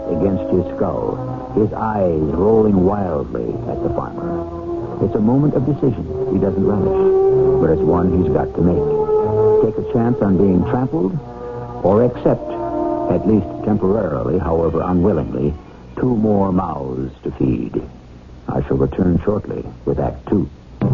against his skull, his eyes rolling wildly at the farmer. It's a moment of decision he doesn't relish, but it's one he's got to make. Take a chance on being trampled, or accept, at least temporarily, however unwillingly, 2 more mouths to feed. I shall return shortly with Act 2.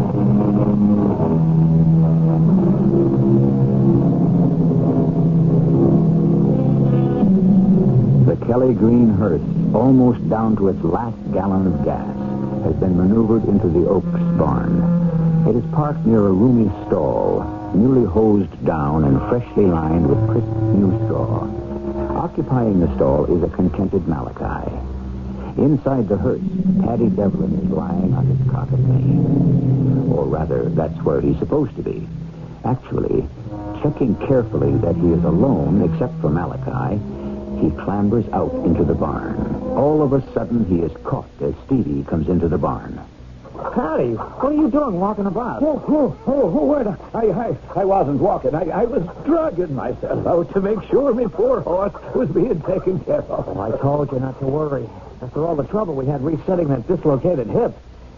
The Kelly Green hearse, almost down to its last gallon of gas, has been maneuvered into the Oaks barn. It is parked near a roomy stall, newly hosed down and freshly lined with crisp new straw. Occupying the stall is a contented Malachi. Inside the hearse, Paddy Devlin is lying on his cot of pain. Or rather, that's where he's supposed to be. Actually, checking carefully that he is alone, except for Malachi, he clambers out into the barn. All of a sudden, he is caught as Stevie comes into the barn. Paddy, what are you doing walking about? Wait. I wasn't walking. I was dragging myself out to make sure my poor horse was being taken care of. Oh, I told you not to worry. After all the trouble we had resetting that dislocated hip.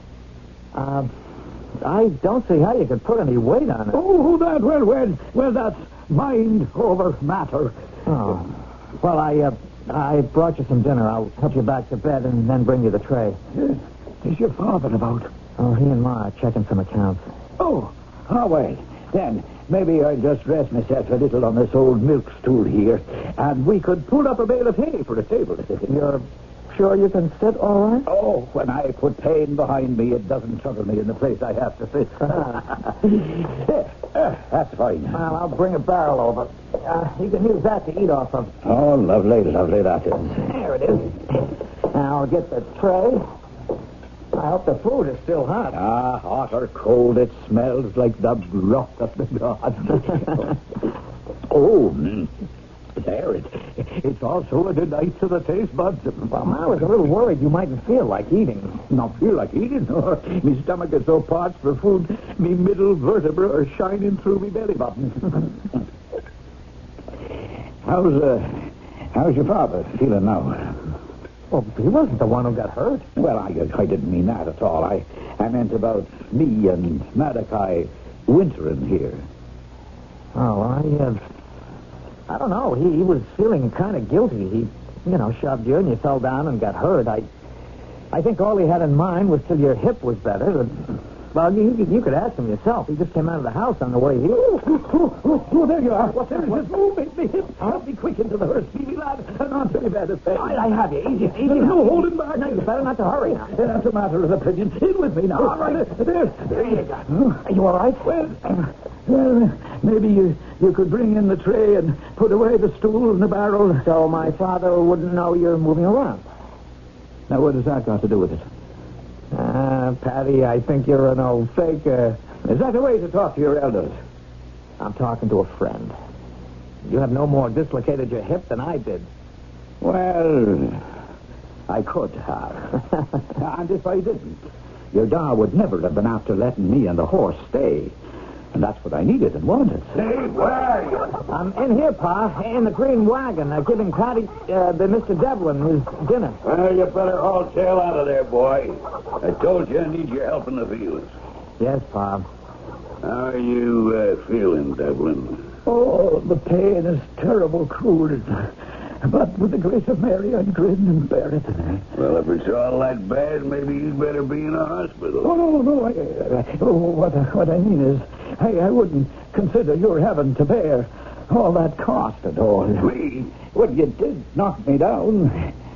I don't see how you could put any weight on it. Oh, that, well, that's mind over matter. Oh. Well, I brought you some dinner. I'll help you back to bed and then bring you the tray. Is your father about? Oh, he and Ma are checking some accounts. Oh, wait. Then maybe I'll just rest myself a little on this old milk stool here, and we could pull up a bale of hay for a table. You're sure you can sit all right? Oh, when I put pain behind me, it doesn't trouble me in the place I have to sit. That's fine. Well, I'll bring a barrel over. You can use that to eat off of. Oh, lovely that is. There it is. Now I'll get the tray. I hope the food is still hot. Hot or cold, it smells like the broth of the gods. There it's also a delight to the taste buds. Well, I was a little worried you mightn't feel like eating. Not feel like eating? Me stomach is so parched for food, me middle vertebra are shining through me belly button. How's your father feeling now? Well, he wasn't the one who got hurt. Well, I didn't mean that at all. I meant about me and Malachi wintering here. Oh, I don't know. He was feeling kind of guilty. He, shoved you and you fell down and got hurt. I think all he had in mind was till your hip was better. Well, you could ask him yourself. He just came out of the house on the way here. Oh, there you are. What's that? Move me hip. Help me quick into the hearse, Stevie lad, and onto me bed of thing. I have you. Easy. No, holding back. No, you better not to hurry now. That's a matter of opinion. In with me now. All right. There you go. Are you all right? Well, maybe you could bring in the tray and put away the stool and the barrel. So my father wouldn't know you're moving around. Now, what has that got to do with it? Paddy, I think you're an old faker. Is that the way to talk to your elders? I'm talking to a friend. You have no more dislocated your hip than I did. Well, I could have. And if I didn't, your da would never have been after letting me and the horse stay. And that's what I needed and wanted. Hey, where are you? I'm in here, Pa, in the green wagon, giving Paddy, the Mr. Devlin, his dinner. Well, you better haul tail out of there, boy. I told you I need your help in the fields. Yes, Pa. How are you feeling, Devlin? Oh, the pain is terrible cruel. But with the grace of Mary, I grin and bear it. Well, if it's all that bad, maybe you'd better be in a hospital. Oh, no. What I mean is, I wouldn't consider your having to bear all that cost at all. Me? Well, you did knock me down.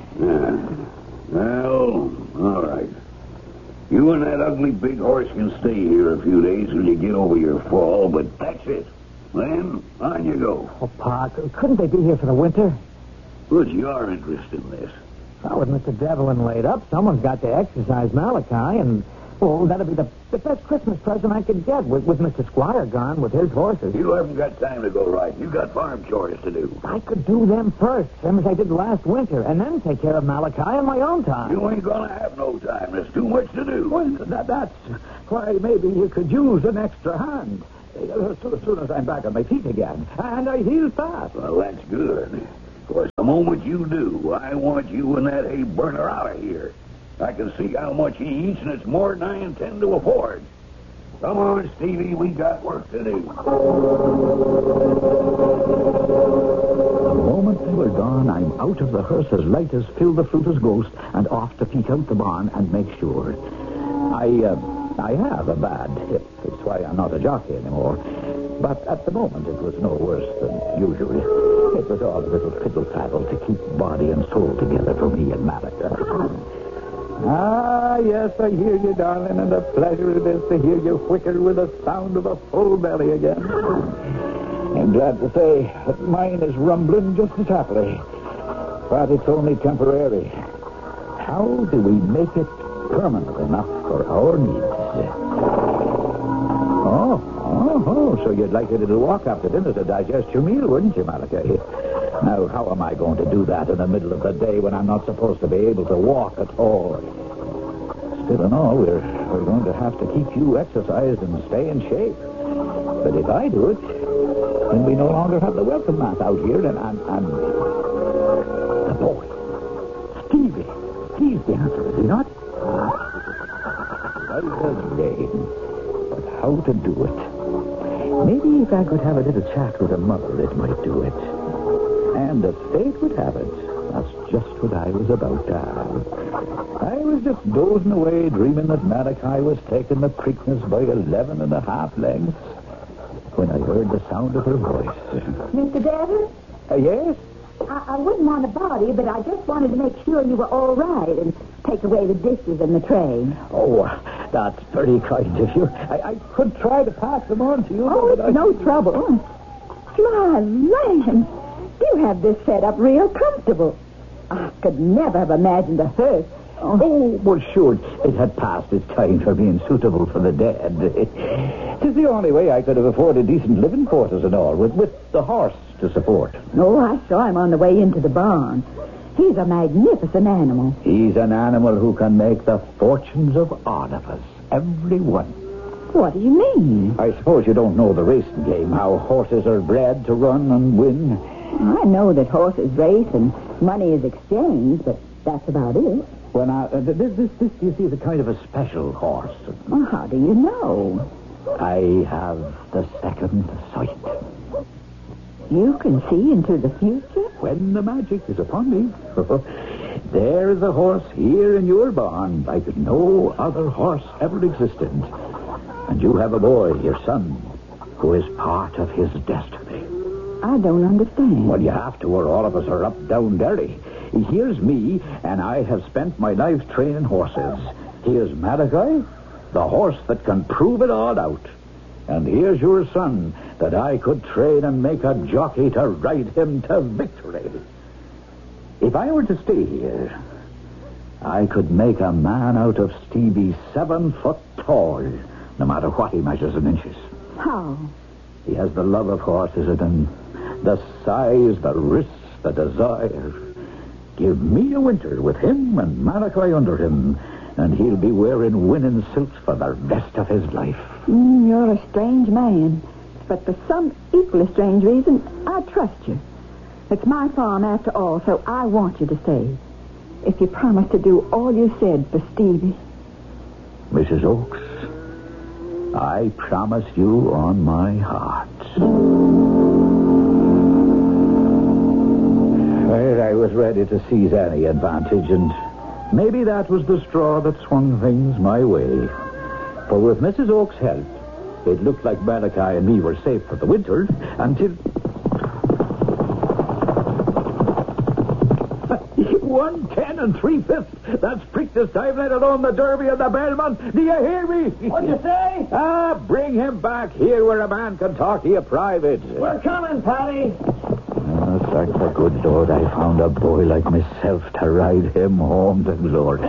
Well, all right. You and that ugly big horse can stay here a few days till you get over your fall, but that's it. Then, on you go. Oh, Pa, couldn't they be here for the winter? What's your interest in this? Well, with Mr. Devlin laid up, someone's got to exercise Malachi, and, well, that'd be the best Christmas present I could get with Mr. Squire gone with his horses. You haven't got time to go riding. You got farm chores to do. I could do them first, same as I did last winter, and then take care of Malachi on my own time. You ain't gonna have no time. There's too much to do. Well, that's why maybe you could use an extra hand. As soon as I'm back on my feet again. And I heal fast. Well, that's good. course, the moment you do, I want you and that hay burner out of here. I can see how much he eats, and it's more than I intend to afford. Come on, Stevie, we got work to do. The moment they were gone, I'm out of the hearse as light as Phil the Fruiter's ghost and off to peek out the barn and make sure. I have a bad hip. It's why I'm not a jockey anymore. But at the moment, it was no worse than usual. It was all a little fiddle-faddle to keep body and soul together for me and Malika. Ah, yes, I hear you, darling, and a pleasure it is to hear you whicker with the sound of a full belly again. I'm glad to say that mine is rumbling just as happily. But it's only temporary. How do we make it permanent enough for our needs? Oh, so you'd like a little walk after dinner to digest your meal, wouldn't you, Malika? Now, how am I going to do that in the middle of the day when I'm not supposed to be able to walk at all? Still and all, we're going to have to keep you exercised and stay in shape. But if I do it, then we no longer have the welcome mat out here, and the boy, Stevie. He's the answer, is he not? Right again. But how to do it? Maybe if I could have a little chat with the mother, it might do it. And the fate would have it. That's just what I was about to have. I was just dozing away, dreaming that Malachi was taking the Preakness by 11 and a half lengths, when I heard the sound of her voice. Mr. Devon? Yes? I wouldn't want to bother you, but I just wanted to make sure you were all right and take away the dishes and the tray. Oh, that's very kind of you. I could try to pass them on to you. Oh, it's no trouble. My land, you have this set up real comfortable. I could never have imagined a hearse. Oh, well, sure, it had passed its time for being suitable for the dead. It's the only way I could have afforded decent living quarters and all, with the horse to support. Oh, I saw him on the way into the barn. He's a magnificent animal. He's an animal who can make the fortunes of all of us, every one. What do you mean? I suppose you don't know the racing game, how horses are bred to run and win. I know that horses race and money is exchanged, but that's about it. Well, now, this, you see, is a kind of a special horse. Well, how do you know? I have the second sight. You can see into the future? When the magic is upon me. There is a horse here in your barn like no other horse ever existed. And you have a boy, your son, who is part of his destiny. I don't understand. Well, you have to, or all of us are up down Derry. Here's me, and I have spent my life training horses. Here's Malachi, the horse that can prove it all out. And here's your son, that I could train and make a jockey to ride him to victory. If I were to stay here, I could make a man out of Stevie 7 foot tall, no matter what he measures in inches. How? He has the love of horses in him, the size, the wrists, the desire. Give me a winter with him and Malachi under him, and he'll be wearing winning silks for the rest of his life. You're a strange man. But for some equally strange reason, I trust you. It's my farm after all, so I want you to stay. If you promise to do all you said for Stevie. Mrs. Oakes, I promise you on my heart. Well, I was ready to seize any advantage, and maybe that was the straw that swung things my way. For with Mrs. Oakes' help, it looked like Malachi and me were safe for the winter until... 110 3/5. That's Preakness time, let alone the Derby and the Belmont. Do you hear me? What'd you say? Bring him back here where a man can talk to you private. We're coming, Patty. Thank the good Lord I found a boy like myself to ride him home to glory.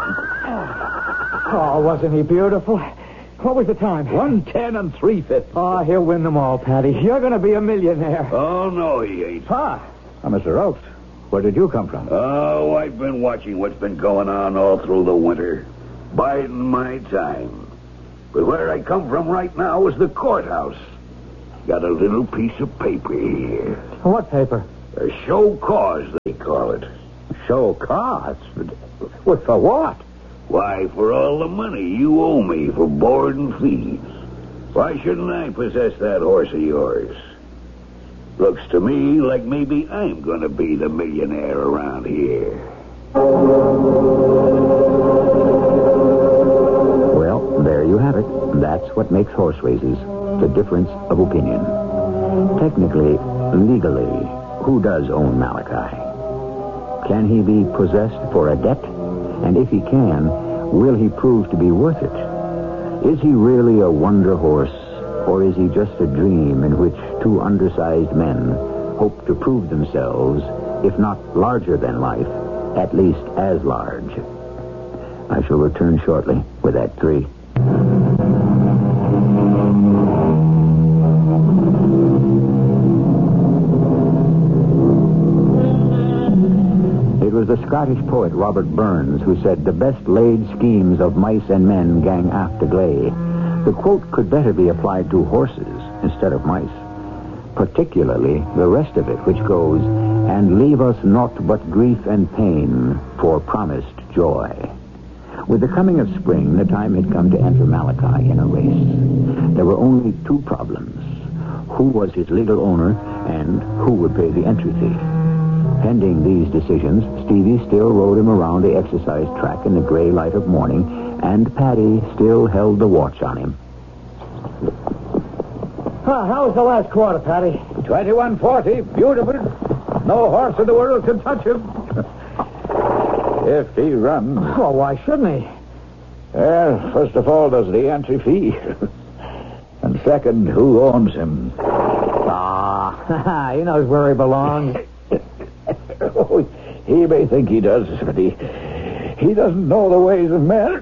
Oh, wasn't he beautiful? What was the time? 110 3/5. Oh, he'll win them all, Patty. You're going to be a millionaire. Oh, no, he ain't. Pa. Mr. Oakes, where did you come from? Oh, I've been watching what's been going on all through the winter. Biding my time. But where I come from right now is the courthouse. Got a little piece of paper here. What paper? A show cause, they call it. Show cause? What, for what? Why, for all the money you owe me for board and fees. Why shouldn't I possess that horse of yours? Looks to me like maybe I'm going to be the millionaire around here. Well, there you have it. That's what makes horse races. The difference of opinion. Technically, legally, who does own Malachi? Can he be possessed for a debt? And if he can, will he prove to be worth it? Is he really a wonder horse, or is he just a dream in which two undersized men hope to prove themselves, if not larger than life, at least as large? I shall return shortly with Act 3. It was the Scottish poet Robert Burns who said, "The best laid schemes of mice and men gang aft agley." The quote could better be applied to horses instead of mice. Particularly the rest of it, which goes, "And leave us naught but grief and pain for promised joy." With the coming of spring, the time had come to enter Malachi in a race. There were only two problems. Who was his legal owner, and who would pay the entry fee? Pending these decisions, Stevie still rode him around the exercise track in the gray light of morning, and Paddy still held the watch on him. How was the last quarter, Paddy? 21-40. Beautiful. No horse in the world can touch him. If he runs. Well, why shouldn't he? Well, first of all, there's the entry fee. And second, who owns him? Ah, he knows where he belongs. Oh, he may think he does, but he doesn't know the ways of men.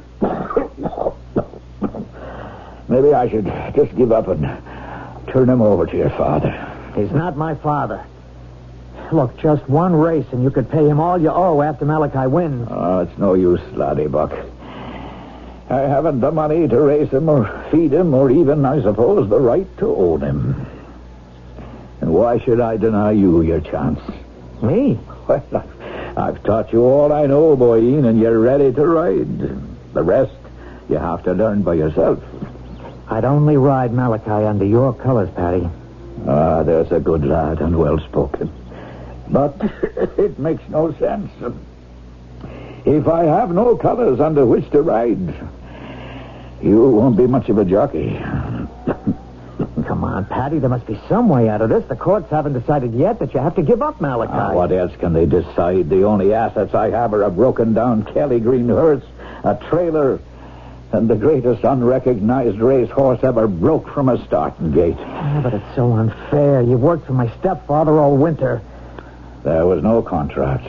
Maybe I should just give up and turn him over to your father. He's not my father. Look, just one race, and you could pay him all you owe after Malachi wins. Oh, it's no use, laddie Buck. I haven't the money to raise him or feed him or even, I suppose, the right to own him. And why should I deny you your chance? Me? Well, I've taught you all I know, Boyeen, and you're ready to ride. The rest, you have to learn by yourself. I'd only ride Malachi under your colors, Paddy. Ah, there's a good lad and well spoken. But it makes no sense. If I have no colors under which to ride, you won't be much of a jockey. Come on, Paddy, there must be some way out of this. The courts haven't decided yet that you have to give up Malachi. What else can they decide? The only assets I have are a broken-down Kelly Green hearse, a trailer, and the greatest unrecognized racehorse ever broke from a starting gate. Yeah, but it's so unfair. You've worked for my stepfather all winter. There was no contract.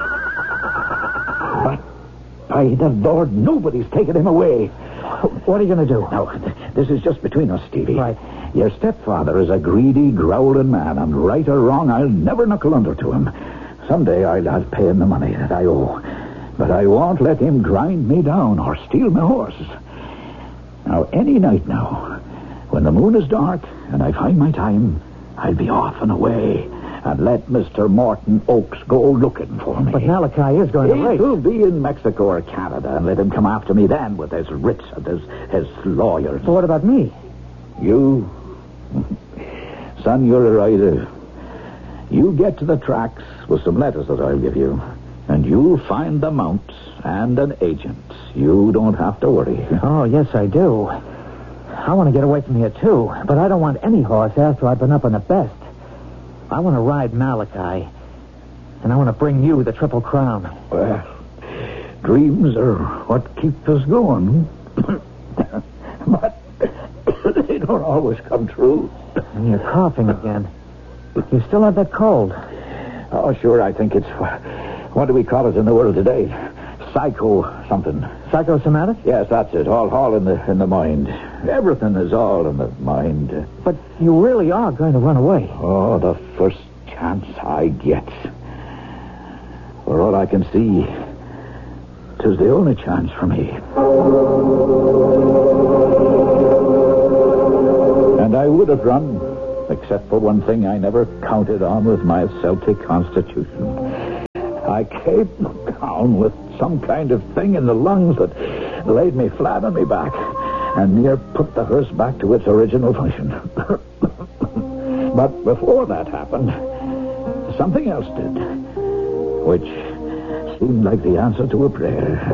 But, by the Lord, nobody's taken him away. What are you going to do? Now, this is just between us, Stevie. Right. Your stepfather is a greedy, growling man, and right or wrong, I'll never knuckle under to him. Someday I'll pay him the money that I owe. But I won't let him grind me down or steal my horse. Now, any night now, when the moon is dark and I find my time, I'll be off and away and let Mr. Morton Oakes go looking for me. But Malachi is going to race. He'll be in Mexico or Canada, and let him come after me then with his writs and his lawyers. So what about me? You? Son, you're a rider. You get to the tracks with some letters that I'll give you, and you'll find the mounts and an agent. You don't have to worry. Oh, yes, I do. I want to get away from here, too. But I don't want any horse after I've been up on the best. I want to ride Malachi, and I want to bring you the Triple Crown. Well, dreams are what keep us going. But they don't always come true. And you're coughing again. You still have that cold. Oh, sure, I think it's... What do we call it in the world today? Psycho something. Psychosomatic? Yes, that's it. All in the mind. Everything is all in the mind. But you really are going to run away. Oh, the first chance I get. For all I can see, 'tis the only chance for me. And I would have run Except for one thing I never counted on with my Celtic constitution. I came down with some kind of thing in the lungs that laid me flat on my back and near put the hearse back to its original function. But before that happened, something else did, which seemed like the answer to a prayer.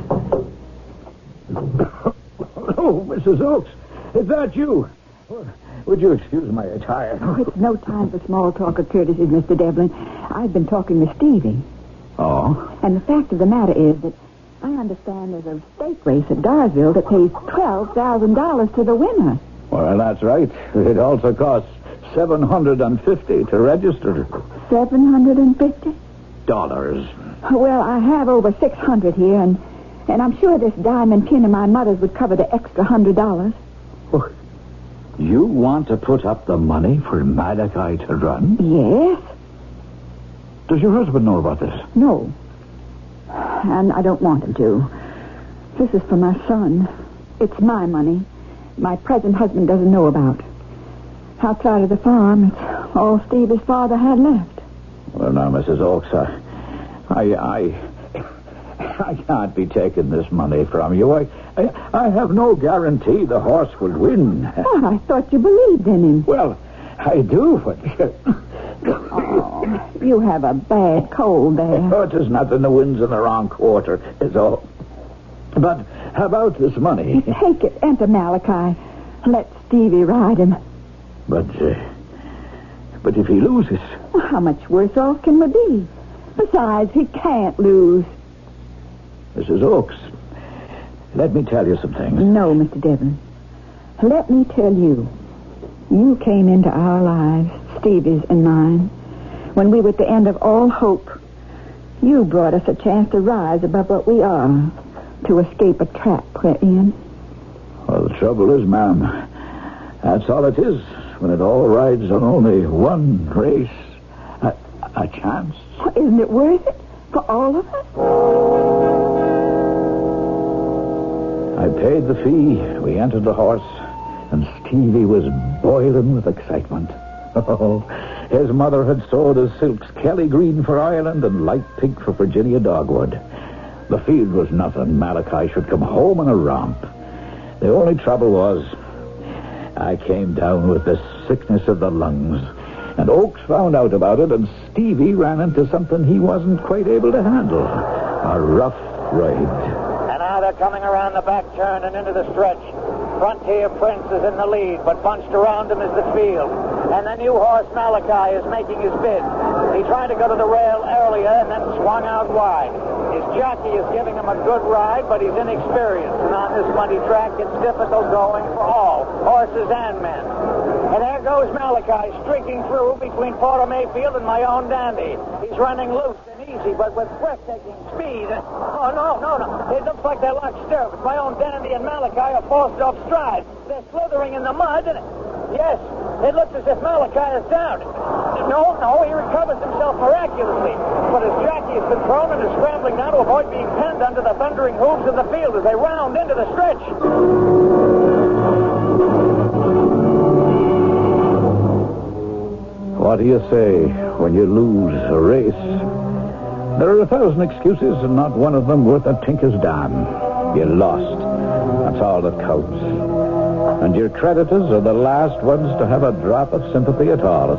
Oh, Mrs. Oakes, is that you? Would you excuse my attire? Oh, it's no time for small talk or courtesies, Mr. Devlin. I've been talking with Stevie. Oh? And the fact of the matter is that I understand there's a stake race at Darsville that pays $12,000 to the winner. Well, that's right. It also costs $750 to register. $750? Well, I have over $600 here, and I'm sure this diamond pin of my mother's would cover the extra $100. Oh, you want to put up the money for Malachi to run? Yes. Does your husband know about this? No. And I don't want him to. This is for my son. It's my money. My present husband doesn't know about. Outside of the farm, it's all Stevie's father had left. Well, now, Mrs. Oakes, I can't be taking this money from you. I have no guarantee the horse will win. Oh, I thought you believed in him. Well, I do, but... Oh, you have a bad cold there. Oh, it is nothing. The wind's in the wrong quarter, is all. But how about this money? Take it. Enter Malachi. Let Stevie ride him. But if he loses... Well, how much worse off can we be? Besides, he can't lose. Mrs. Oakes, let me tell you some things. No, Mr. Devlin. Let me tell you. You came into our lives, Stevie's and mine, when we were at the end of all hope. You brought us a chance to rise above what we are, to escape a trap we're in. Well, the trouble is, ma'am, that's all it is when it all rides on only one race. A chance. Well, isn't it worth it for all of us? I paid the fee. We entered the horse, and Stevie was boiling with excitement. Oh, his mother had sewed his silks Kelly green for Ireland and light pink for Virginia dogwood. The field was nothing. Malachi should come home in a romp. The only trouble was I came down with the sickness of the lungs, and Oakes found out about it, and Stevie ran into something he wasn't quite able to handle. A rough ride. And now they're coming around the back turn and into the stretch. Frontier Prince is in the lead, but bunched around him is the field. And the new horse, Malachi, is making his bid. He tried to go to the rail earlier and then swung out wide. His jockey is giving him a good ride, but he's inexperienced. And on this muddy track, it's difficult going for all, horses and men. And there goes Malachi, streaking through between Porter Mayfield and my own Dandy. He's running loose and easy, but with breathtaking speed. Oh, no. It looks like they're locked stirrups. My own Dandy and Malachi are forced off stride. They're slithering in the mud. Yes, it looks as if Malachi is down. No, he recovers himself miraculously. But his jockey has been thrown and is scrambling now to avoid being pinned under the thundering hooves of the field as they round into the stretch. What do you say when you lose a race? There are 1,000 excuses, and not one of them worth a tinker's damn. You lost. That's all that counts. And your creditors are the last ones to have a drop of sympathy at all.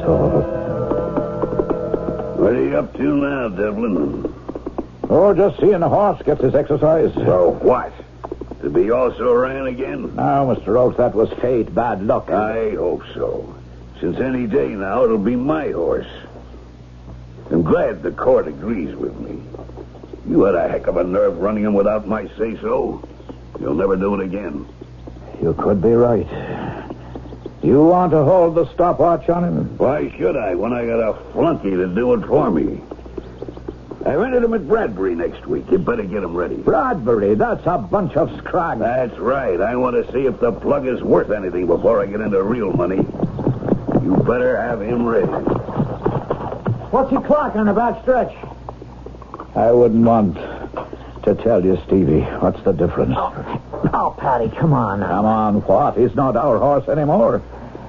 What are you up to now, Devlin? Oh, just seeing the horse gets his exercise. So what? To be also ran again? Now, Mr. Oakes, that was fate, bad luck. I hope so. Since any day now, it'll be my horse. I'm glad the court agrees with me. You had a heck of a nerve running him without my say-so. You'll never do it again. You could be right. You want to hold the stopwatch on him? Why should I when I got a flunky to do it for me? I rented him at Bradbury next week. You better get him ready. Bradbury? That's a bunch of scrag. That's right. I want to see if the plug is worth anything before I get into real money. You better have him ready. What's your clock on the back stretch? I wouldn't want to tell you, Stevie. What's the difference? Oh, Patty, come on now. Come on, what? He's not our horse anymore.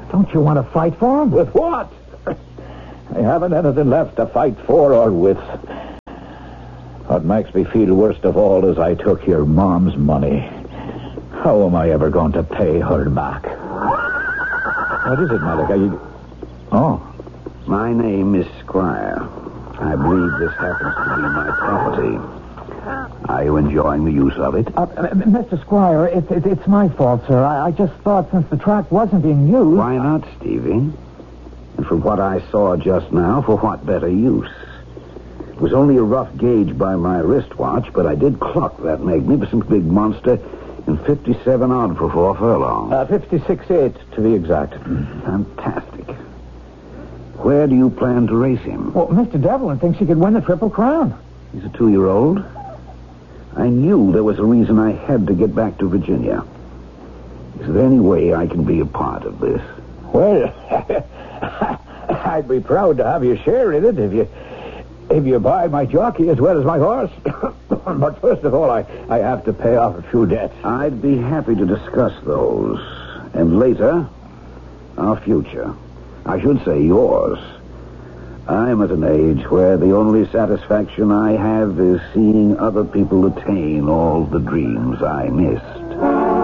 Don't you want to fight for him? With what? I haven't anything left to fight for or with. What makes me feel worst of all is I took your mom's money. How am I ever going to pay her back? What is it, Malachi? Oh. My name is Squire. I believe this happens to be my property. Are you enjoying the use of it? Mr. Squire, it's my fault, sir. I just thought since the track wasn't being used... Why not, Stevie? And from what I saw just now, for what better use? It was only a rough gauge by my wristwatch, but I did clock that magnificent big monster in 57 odd for 4 furlongs. 56.8 to be exact. Fantastic. Where do you plan to race him? Well, Mr. Devlin thinks he could win the Triple Crown. He's a 2-year-old. I knew there was a reason I had to get back to Virginia. Is there any way I can be a part of this? Well, I'd be proud to have you share in it if you buy my jockey as well as my horse. But first of all, I have to pay off a few debts. I'd be happy to discuss those. And later, our future. I should say yours. I'm at an age where the only satisfaction I have is seeing other people attain all the dreams I missed.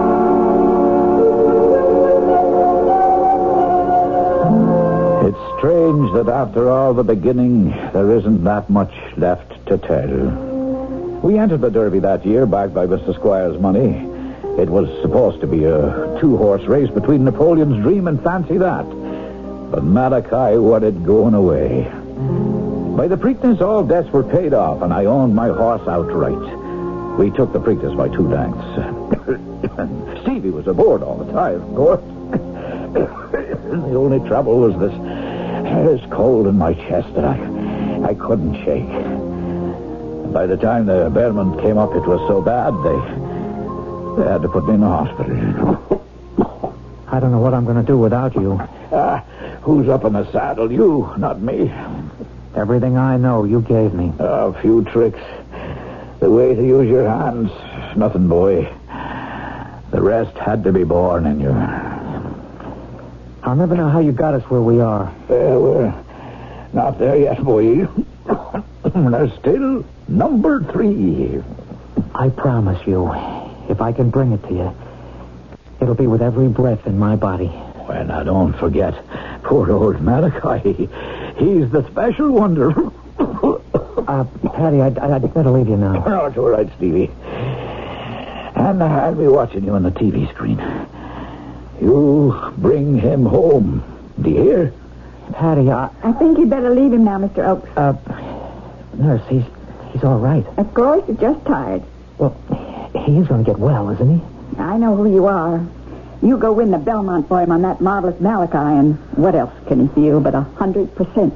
It's strange that after all the beginning, there isn't that much left to tell. We entered the Derby that year, backed by Mr. Squire's money. It was supposed to be a 2-horse race between Napoleon's Dream and Fancy That. But Malachi wanted going away. By the Preakness, all debts were paid off, and I owned my horse outright. We took the Preakness by 2 lengths. Stevie was aboard all the time, of course. The only trouble was this cold in my chest that I couldn't shake. By the time the Bearman came up, it was so bad, they had to put me in the hospital. I don't know what I'm going to do without you. Who's up in the saddle? You, not me. Everything I know, you gave me. A few tricks. The way to use your hands. Nothing, boy. The rest had to be born in you. I'll never know how you got us where we are. We're not there yet, boy. There's still number 3. I promise you, if I can bring it to you, it'll be with every breath in my body. Well, now, don't forget, poor old Malachi. He's the special wonder. Patty, I'd better leave you now. Oh, it's all right, Stevie. And I'll be watching you on the TV screen. You bring him home. Do you hear? Patty, I think you'd better leave him now, Mr. Oakes. Nurse, he's all right. Of course, he's just tired. Well, he is going to get well, isn't he? I know who you are. You go win the Belmont for him on that marvelous Malachi, and what else can he feel but 100%?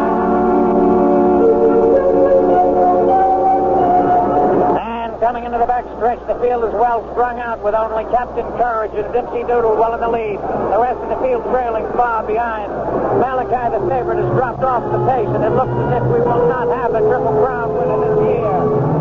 Coming into the back stretch, the field is well strung out with only Captain Courage and Dipsy Doodle well in the lead. The rest of the field trailing far behind. Malachi, the favorite, has dropped off the pace, and it looks as if we will not have a Triple Crown winner this year.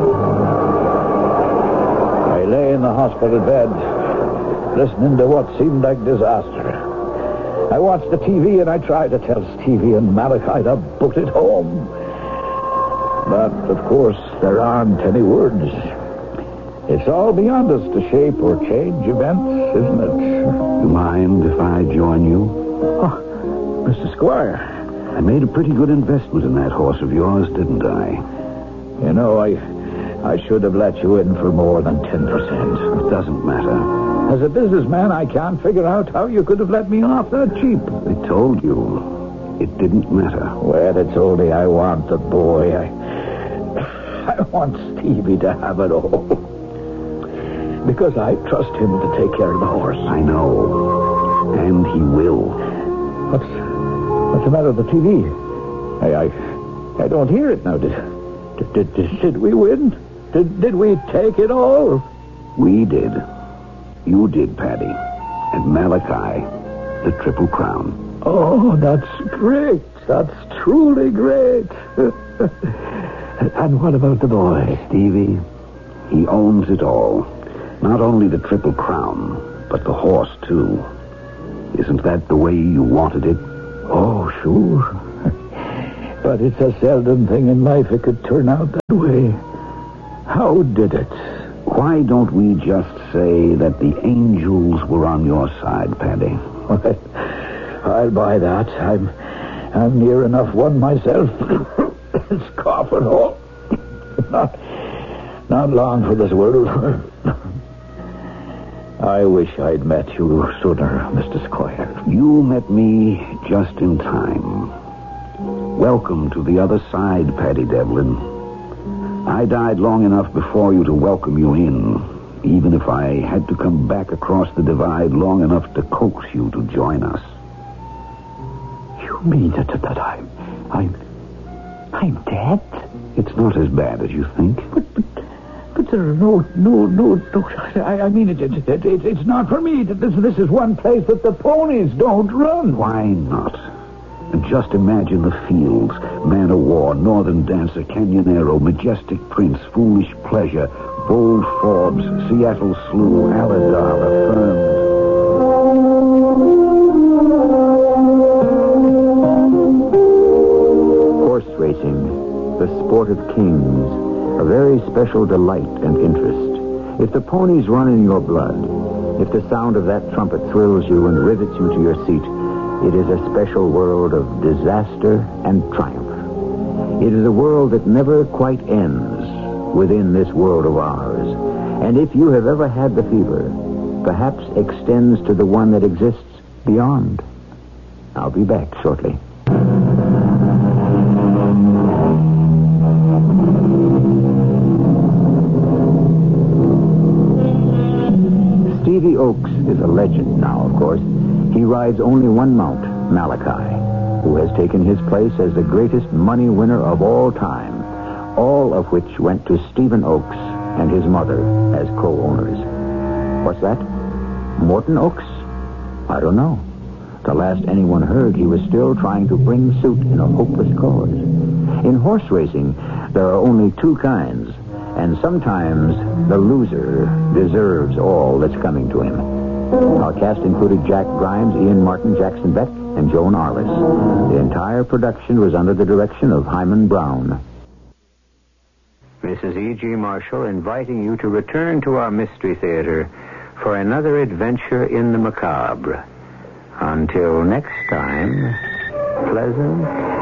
I lay in the hospital bed, listening to what seemed like disaster. I watched the TV, and I tried to tell Stevie and Malachi to boot it home. But, of course, there aren't any words. It's all beyond us to shape or change events, isn't it? You mind if I join you? Oh, Mr. Squire. I made a pretty good investment in that horse of yours, didn't I? You know, I should have let you in for more than 10%. It doesn't matter. As a businessman, I can't figure out how you could have let me off that cheap. I told you. It didn't matter. Well, it's only I want the boy. I want Stevie to have it all. Because I trust him to take care of the horse. I know. And he will. What's the matter with the TV? I don't hear it now. Did we win? Did we take it all? We did. You did, Paddy. And Malachi, the Triple Crown. Oh, that's great. That's truly great. And what about the boy? Stevie, he owns it all. Not only the Triple Crown, but the horse, too. Isn't that the way you wanted it? Oh, sure. But it's a seldom thing in life it could turn out that way. How did it? Why don't we just say that the angels were on your side, Paddy? I'll buy that. I'm near enough one myself. It's cough and all. Not long for this world. I wish I'd met you sooner, Mr. Squire. You met me just in time. Welcome to the other side, Paddy Devlin. I died long enough before you to welcome you in, even if I had to come back across the divide long enough to coax you to join us. You mean that I'm dead? It's not as bad as you think. But there are no. I mean, it's not for me. This is one place that the ponies don't run. Why not? And just imagine the fields: Man o' War, Northern Dancer, Canyonero, Majestic Prince, Foolish Pleasure, Bold Forbes, Seattle Slough, Aladar, Affirmed. Horse racing, the sport of kings, a very special delight and interest. If the ponies run in your blood, if the sound of that trumpet thrills you and rivets you to your seat, it is a special world of disaster and triumph. It is a world that never quite ends within this world of ours. And if you have ever had the fever, perhaps extends to the one that exists beyond. I'll be back shortly. Stevie Oakes is a legend now, of course. He rides only one mount, Malachi, who has taken his place as the greatest money winner of all time, all of which went to Stephen Oakes and his mother as co-owners. What's that? Morton Oakes? I don't know. The last anyone heard, he was still trying to bring suit in a hopeless cause. In horse racing, there are only two kinds, and sometimes the loser deserves all that's coming to him. Our cast included Jack Grimes, Ian Martin, Jackson Beck, and Joan Arliss. The entire production was under the direction of Hyman Brown. Mrs. E.G. Marshall inviting you to return to our Mystery Theater for another adventure in the macabre. Until next time, pleasant